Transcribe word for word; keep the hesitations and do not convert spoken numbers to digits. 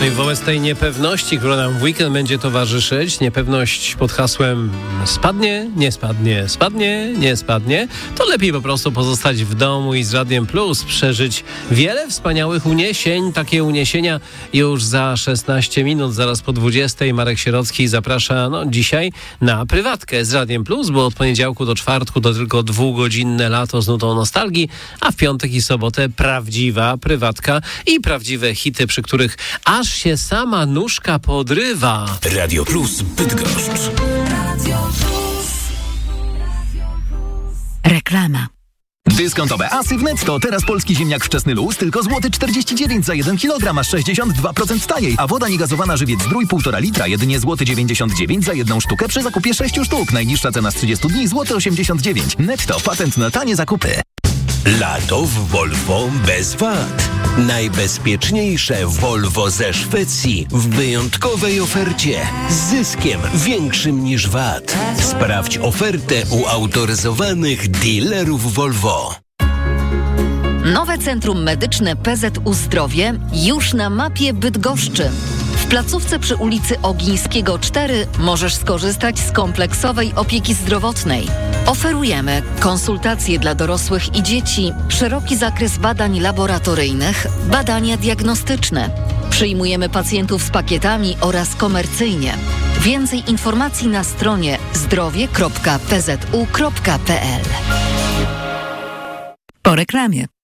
No i wobec tej niepewności, która nam w weekend będzie towarzyszyć, niepewność pod hasłem spadnie, nie spadnie, spadnie, nie spadnie, to lepiej po prostu pozostać w domu i z Radiem Plus przeżyć wiele wspaniałych uniesień. Takie uniesienia już za szesnaście minut, zaraz po dwudziestej. Marek Sierocki zaprasza no, dzisiaj na prywatkę z Radiem Plus, bo od poniedziałku do czwartku to tylko dwugodzinne lato z nutą nostalgii, a w piątek i sobotę prawdziwa prywatka i prawdziwe hity, przy których aż się sama nóżka podrywa. Radio Plus Bydgoszcz. Reklama. Dyskontowe asy w Netto. Teraz polski ziemniak wczesny luz tylko złoty czterdzieści dziewięć za jeden kilogram, aż sześćdziesiąt dwa procent taniej. A woda niegazowana żywiec Zdrój półtora litra jedynie złoty dziewięćdziesiąt dziewięć za jedną sztukę przy zakupie sześciu sztuk. Najniższa cena z trzydziestu dni złoty osiemdziesiąt dziewięć. Netto. Patent na tanie zakupy. Lato w Volvo bez wad. Najbezpieczniejsze Volvo ze Szwecji w wyjątkowej ofercie z zyskiem większym niż V A T. Sprawdź ofertę u autoryzowanych dealerów Volvo. Nowe Centrum Medyczne P Z U Zdrowie już na mapie Bydgoszczy. W placówce przy ulicy Ogińskiego cztery możesz skorzystać z kompleksowej opieki zdrowotnej. Oferujemy konsultacje dla dorosłych i dzieci, szeroki zakres badań laboratoryjnych, badania diagnostyczne. Przyjmujemy pacjentów z pakietami oraz komercyjnie. Więcej informacji na stronie zdrowie kropka p z u kropka p l. Po reklamie.